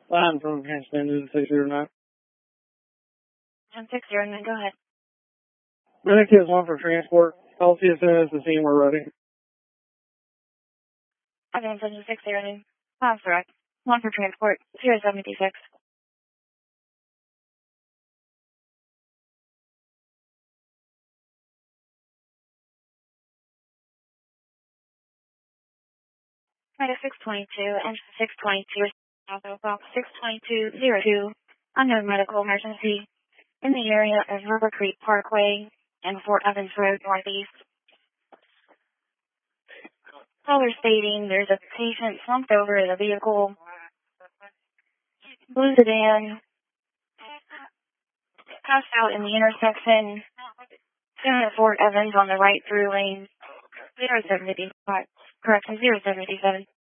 Line from Transcendent 609. 609, go ahead. Medic is 1 for transport. I'll see you as soon as the team we're ready. I'm 609. That's correct. 1 for transport, 076. Medic 622, engine 622, Box 62202, unknown medical emergency in the area of River Creek Parkway and Fort Evans Road Northeast. Caller stating there's a patient slumped over the vehicle, blue sedan, passed out in the intersection, soon at Fort Evans on the right through lane 075, correction 077.